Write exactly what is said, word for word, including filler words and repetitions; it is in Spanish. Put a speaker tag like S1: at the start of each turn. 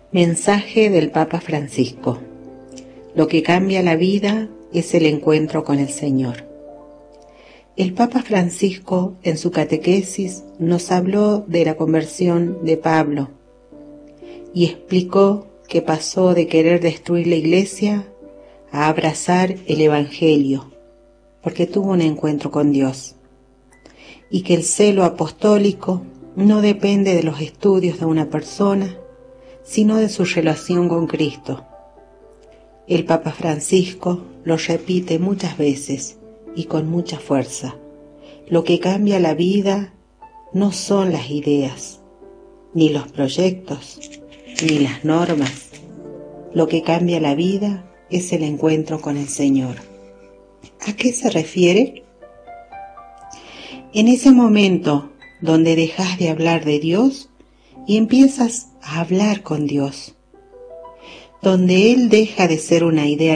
S1: Mensaje del Papa Francisco. Lo que cambia la vida es el encuentro con el Señor. El Papa Francisco, en su catequesis, nos habló de la conversión de Pablo y explicó que pasó de querer destruir la Iglesia a abrazar el Evangelio, porque tuvo un encuentro con Dios, y que el celo apostólico no depende de los estudios de una persona, sino de su relación con Cristo. El Papa Francisco lo repite muchas veces y con mucha fuerza. Lo que cambia la vida no son las ideas, ni los proyectos, ni las normas. Lo que cambia la vida es el encuentro con el Señor. ¿A qué se refiere? En ese momento donde dejas de hablar de Dios y empiezas a hablar con Dios, donde Él deja de ser una idea